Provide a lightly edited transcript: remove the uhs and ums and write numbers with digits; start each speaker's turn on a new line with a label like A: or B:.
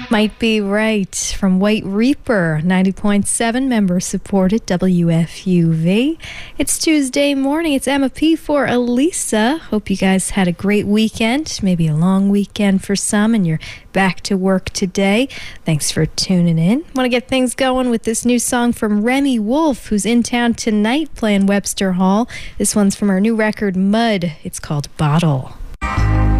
A: Might Be Right from White Reaper, 90.7 member supported WFUV. It's Tuesday morning. It's Emma P for Elisa. Hope you guys had a great weekend, maybe a long weekend for some, and you're back to work today. Thanks for tuning in. Want to get things going with this new song from Remy Wolf, who's in town tonight playing Webster Hall. This one's from her new record, Mud. It's called Bottle.